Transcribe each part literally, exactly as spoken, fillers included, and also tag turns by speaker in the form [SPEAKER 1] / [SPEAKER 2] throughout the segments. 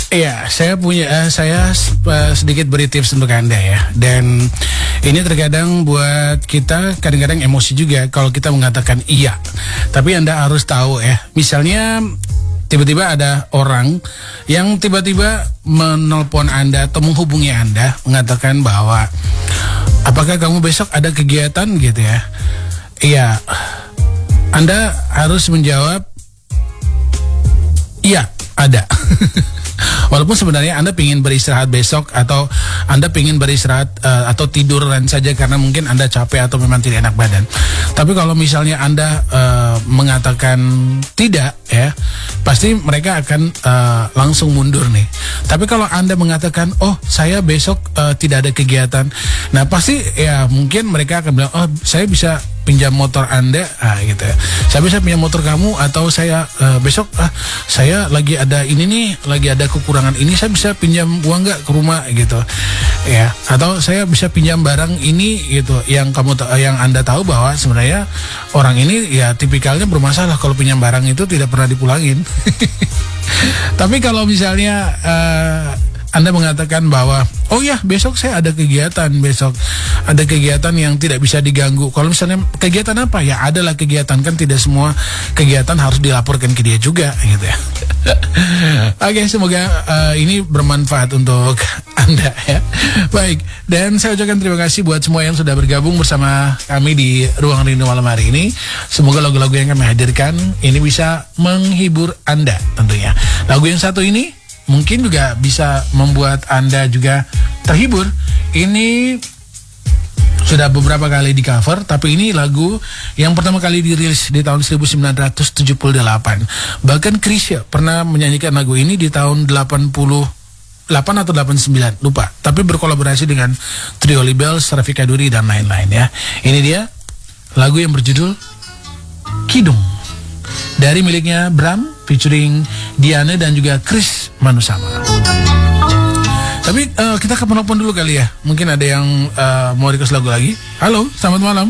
[SPEAKER 1] Iya, saya punya, uh, saya uh, sedikit beri tips untuk Anda ya. Dan ini terkadang buat kita kadang-kadang emosi juga kalau kita mengatakan iya. Tapi Anda harus tahu ya, misalnya tiba-tiba ada orang yang tiba-tiba menelpon Anda atau menghubungi Anda mengatakan bahwa apakah kamu besok ada kegiatan gitu ya. Iya, Anda harus menjawab iya, ada. Walaupun sebenarnya Anda ingin beristirahat besok atau Anda ingin beristirahat uh, atau tiduran saja karena mungkin Anda capek atau memang tidak enak badan. Tapi kalau misalnya Anda uh, mengatakan tidak ya, pasti mereka akan uh, langsung mundur nih. Tapi kalau Anda mengatakan oh saya besok uh, tidak ada kegiatan, nah pasti ya mungkin mereka akan bilang oh saya bisa pinjam motor Anda, ah gitu ya. Saya bisa pinjam motor kamu atau saya uh, besok ah saya lagi ada ini nih, lagi ada kekurangan ini, saya bisa pinjam uang nggak ke rumah gitu, ya. Atau saya bisa pinjam barang ini gitu, yang kamu yang Anda tahu bahwa sebenarnya orang ini ya tipikalnya bermasalah kalau pinjam barang itu tidak pernah dipulangin. Tapi kalau misalnya uh, Anda mengatakan bahwa oh ya besok saya ada kegiatan, besok ada kegiatan yang tidak bisa diganggu. Kalau misalnya kegiatan apa ya, adalah kegiatan, kan tidak semua kegiatan harus dilaporkan ke dia juga gitu ya. Oke, semoga uh, ini bermanfaat untuk Anda ya. Baik, dan saya ucapkan terima kasih buat semua yang sudah bergabung bersama kami di Ruang Rindu malam hari ini. Semoga lagu-lagu yang kami hadirkan ini bisa menghibur Anda tentunya. Lagu yang satu ini mungkin juga bisa membuat Anda juga terhibur. Ini sudah beberapa kali di cover, tapi ini lagu yang pertama kali dirilis di tahun seribu sembilan ratus tujuh puluh delapan. Bahkan Chrisye pernah menyanyikan lagu ini di tahun delapan puluh delapan atau delapan puluh sembilan, lupa. Tapi berkolaborasi dengan Trio Libels, Rafiq Kaduri, dan lain-lain ya. Ini dia lagu yang berjudul Kidung, dari miliknya Bram featuring Diane dan juga Chris Manusama. Tapi uh, kita ke penelpon dulu kali ya. Mungkin ada yang uh, mau request lagu lagi. Halo, selamat malam.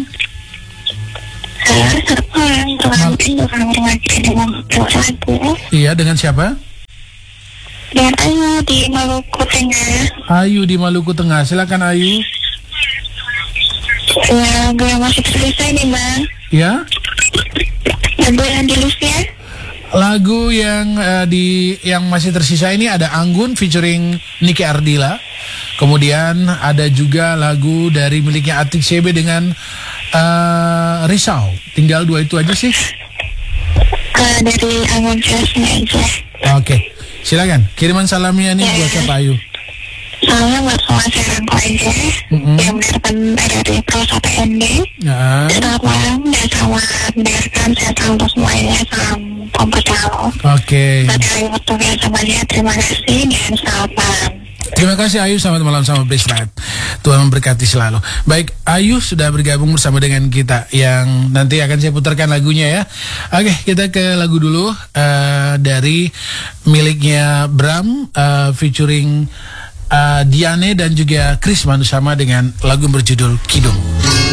[SPEAKER 2] Halo, selamat malam.
[SPEAKER 1] Iya, dengan siapa?
[SPEAKER 2] Dengan Ayu di Maluku Tengah.
[SPEAKER 1] Ayu di Maluku Tengah, silakan Ayu.
[SPEAKER 2] Ya, gue masih selesai nih bang.
[SPEAKER 1] Ya.
[SPEAKER 2] Lagu yang di Lucia.
[SPEAKER 1] Lagu yang uh, di yang masih tersisa ini ada Anggun featuring Niki Ardila. Kemudian ada juga lagu dari miliknya Atik C B dengan uh, Risau. Tinggal dua itu aja sih.
[SPEAKER 2] Uh, dari Anggun Jasnya aja.
[SPEAKER 1] Oke, okay. Silakan kiriman salamnya nih ya. Buat siapa Ayu?
[SPEAKER 2] Salamnya buat semua serangku aja mm-hmm. yang mendengarkan dari Pro P N D. Ya. Selamat malam dan selamat mendengarkan. Saya tahu untuk semuanya. Salam Kompetalo.
[SPEAKER 1] Oke.
[SPEAKER 2] Dari waktu biasa banyak. Terima kasih dan selamat malam.
[SPEAKER 1] Terima kasih Ayu, selamat malam sama Bisrat. Tuhan memberkati selalu. Baik, Ayu sudah bergabung bersama dengan kita yang nanti akan saya putarkan lagunya ya. Oke, kita ke lagu dulu uh, dari miliknya Bram uh, featuring uh, Diane dan juga Chris Manusama dengan lagu berjudul Kidung.